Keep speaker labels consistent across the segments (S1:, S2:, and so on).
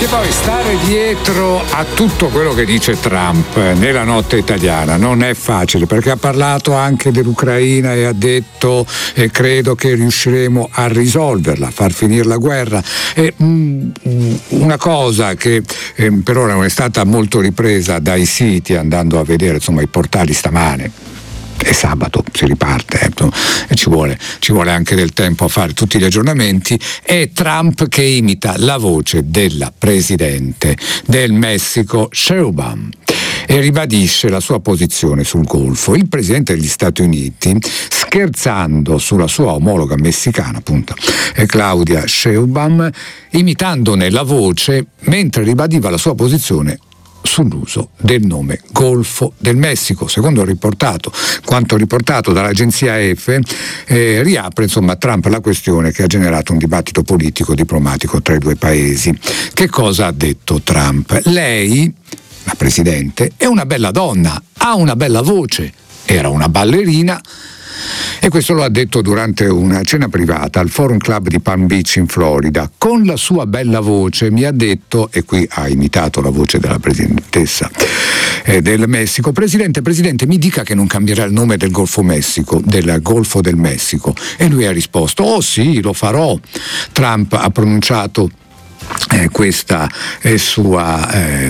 S1: Perché poi stare dietro a tutto quello che dice Trump nella notte italiana non è facile, perché ha parlato anche dell'Ucraina e ha detto credo che riusciremo a risolverla, a far finire la guerra. Una cosa che per ora non è stata molto ripresa dai siti, andando a vedere insomma i portali stamane. È sabato, si riparte, e ci vuole anche del tempo a fare tutti gli aggiornamenti. È Trump che imita la voce della presidente del Messico, Sheinbaum, e ribadisce la sua posizione sul Golfo. Il presidente degli Stati Uniti, scherzando sulla sua omologa messicana, appunto, Claudia Sheinbaum, imitandone la voce mentre ribadiva la sua posizione sull'uso del nome Golfo del Messico. Secondo quanto riportato dall'agenzia EFE, riapre insomma Trump la questione che ha generato un dibattito politico diplomatico tra i due paesi. Che cosa ha detto Trump? Lei, la presidente, è una bella donna, ha una bella voce, era una ballerina. E questo lo ha detto durante una cena privata al Forum Club di Palm Beach in Florida. Con la sua bella voce mi ha detto, e qui ha imitato la voce della presidentessa del Messico: Presidente, mi dica che non cambierà il nome del Golfo del Messico. E lui ha risposto: oh sì, lo farò. Trump ha pronunciato questa sua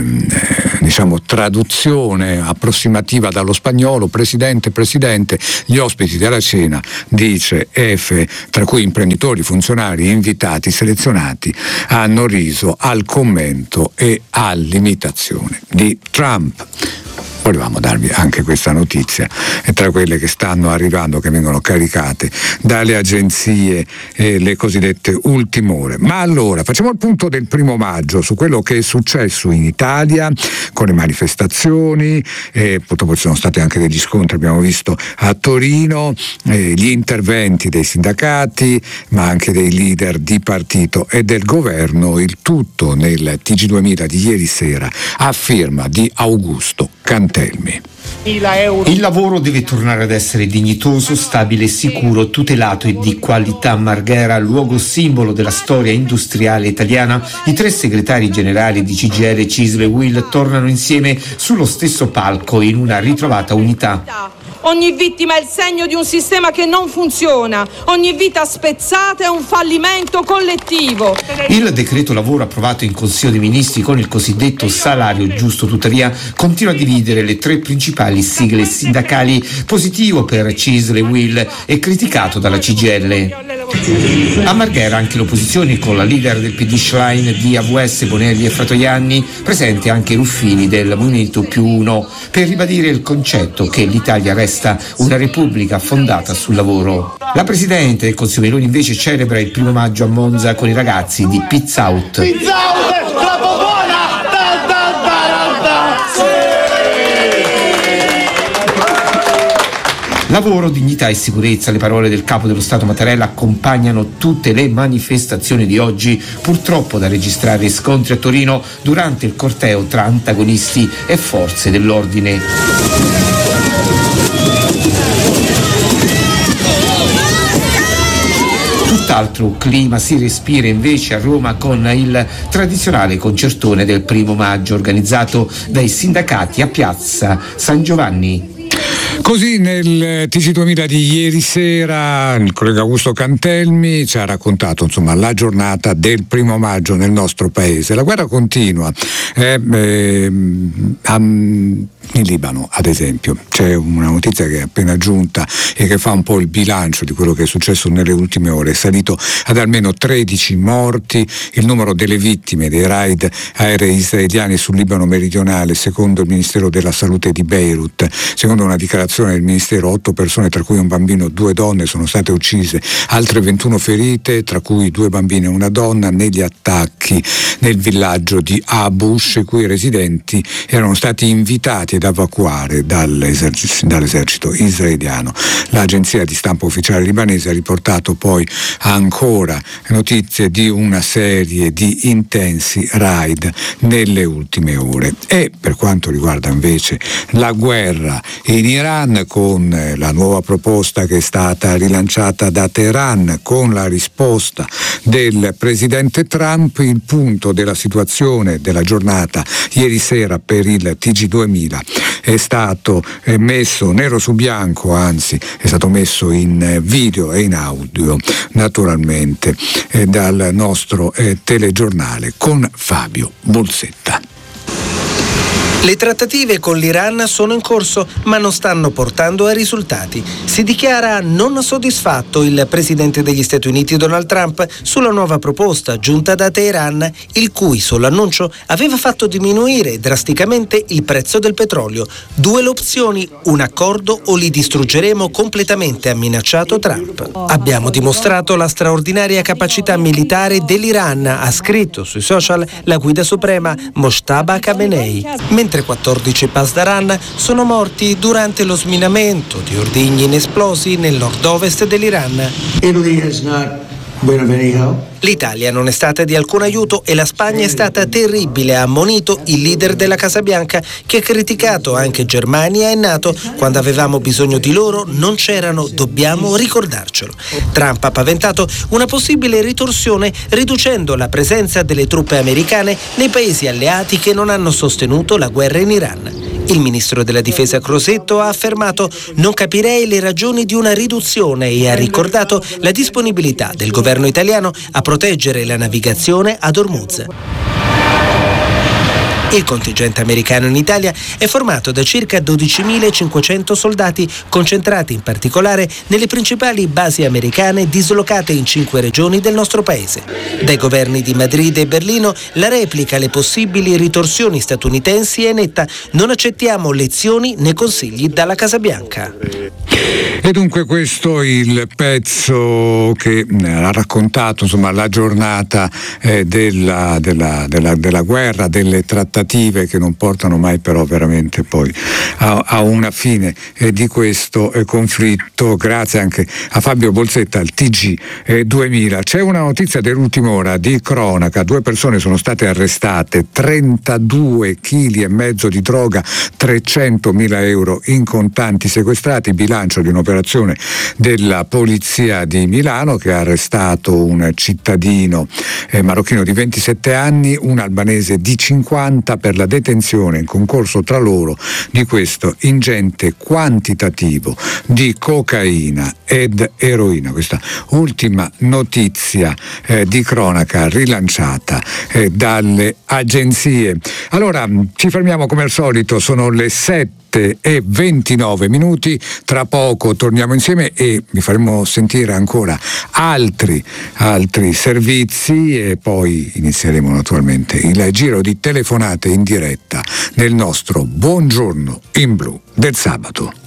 S1: traduzione approssimativa dallo spagnolo. Presidente, gli ospiti della cena, dice Efe, tra cui imprenditori, funzionari, invitati, selezionati, hanno riso al commento e all'imitazione di Trump. Volevamo darvi anche questa notizia, tra quelle che stanno arrivando, che vengono caricate dalle agenzie, le cosiddette ultime ore. Ma allora facciamo il punto del 1° maggio su quello che è successo in Italia con le manifestazioni, purtroppo ci sono stati anche degli scontri, abbiamo visto a Torino, gli interventi dei sindacati ma anche dei leader di partito e del governo, il tutto nel TG2000 di ieri sera a firma di Augusto Cantelmi.
S2: Il lavoro deve tornare ad essere dignitoso, stabile, sicuro, tutelato e di qualità. A Marghera, luogo simbolo della storia industriale italiana, i 3 segretari generali di CGIL, CISL e UIL tornano insieme sullo stesso palco in una ritrovata unità.
S3: Ogni vittima è il segno di un sistema che non funziona, ogni vita spezzata è un fallimento collettivo.
S2: Il decreto lavoro approvato in Consiglio dei Ministri con il cosiddetto salario giusto, tuttavia, continua a dividere le 3 principali sigle sindacali, positivo per CISL e UIL e criticato dalla CGIL. A Marghera anche l'opposizione, con la leader del PD Schlein, di AVS, Bonelli e Fratoianni, presente anche Ruffini del Movimento +1, per ribadire il concetto che l'Italia resta una repubblica fondata sul lavoro. La presidente del Consiglio Meloni invece celebra il 1° maggio a Monza con i ragazzi di Pizza Out. Lavoro, dignità e sicurezza, le parole del capo dello Stato Mattarella accompagnano tutte le manifestazioni di oggi, purtroppo da registrare scontri a Torino durante il corteo tra antagonisti e forze dell'ordine. Tutt'altro clima si respira invece a Roma con il tradizionale concertone del 1° maggio organizzato dai sindacati a Piazza San Giovanni.
S1: Così nel TG2000 di ieri sera il collega Augusto Cantelmi ci ha raccontato insomma la giornata del 1° maggio nel nostro paese. La guerra continua. In Libano, ad esempio, c'è una notizia che è appena giunta e che fa un po' il bilancio di quello che è successo nelle ultime ore. È salito ad almeno 13 morti il numero delle vittime dei raid aerei israeliani sul Libano meridionale, secondo il Ministero della Salute di Beirut. Secondo una dichiarazione del Ministero, 8 persone, tra cui un bambino, 2 donne, sono state uccise, altre 21 ferite, tra cui 2 bambine e una donna, negli attacchi nel villaggio di Abush, i cui residenti erano stati invitati ad evacuare dall'esercito israeliano. L'agenzia di stampa ufficiale libanese ha riportato poi ancora notizie di una serie di intensi raid nelle ultime ore. E per quanto riguarda invece la guerra in Iran, Iran, con la nuova proposta che è stata rilanciata da Teheran, con la risposta del presidente Trump. Il punto della situazione della giornata ieri sera per il TG2000 è stato messo nero su bianco, anzi è stato messo in video e in audio naturalmente dal nostro telegiornale con Fabio Bolsetta.
S4: Le trattative con l'Iran sono in corso, ma non stanno portando a risultati. Si dichiara non soddisfatto il presidente degli Stati Uniti Donald Trump sulla nuova proposta giunta da Teheran, il cui solo annuncio aveva fatto diminuire drasticamente il prezzo del petrolio. 2 le opzioni, un accordo o li distruggeremo completamente, ha minacciato Trump. Abbiamo dimostrato la straordinaria capacità militare dell'Iran, ha scritto sui social la guida suprema Mojtaba Khamenei. Mentre 14 Pasdaran sono morti durante lo sminamento di ordigni inesplosi nel nord-ovest dell'Iran. L'Italia non è stata di alcun aiuto e la Spagna è stata terribile, ha ammonito il leader della Casa Bianca, che ha criticato anche Germania e NATO. Quando avevamo bisogno di loro non c'erano, dobbiamo ricordarcelo. Trump ha paventato una possibile ritorsione riducendo la presenza delle truppe americane nei paesi alleati che non hanno sostenuto la guerra in Iran. Il ministro della difesa Crosetto ha affermato: non capirei le ragioni di una riduzione, e ha ricordato la disponibilità del governo italiano a proteggere la navigazione ad Hormuz. Il contingente americano in Italia è formato da circa 12.500 soldati, concentrati in particolare nelle principali basi americane dislocate in 5 regioni del nostro paese. Dai governi di Madrid e Berlino la replica alle possibili ritorsioni statunitensi è netta: non accettiamo lezioni né consigli dalla Casa Bianca.
S1: E dunque questo il pezzo che ha raccontato la giornata della guerra, delle trattative che non portano mai però veramente poi a una fine di questo conflitto. Grazie anche a Fabio Bolsetta al TG2000. C'è una notizia dell'ultima ora di cronaca: 2 persone sono state arrestate, 32 kg e mezzo di droga, 300.000 euro in contanti sequestrati, bilancio di un'operazione della polizia di Milano che ha arrestato un cittadino marocchino di 27 anni, un albanese di 50 per la detenzione in concorso tra loro di questo ingente quantitativo di cocaina ed eroina. Questa ultima notizia di cronaca rilanciata dalle agenzie. Allora ci fermiamo come al solito, sono le 7:29. Tra poco torniamo insieme e vi faremo sentire ancora altri servizi e poi inizieremo naturalmente il giro di telefonate in diretta nel nostro Buongiorno in Blu del sabato.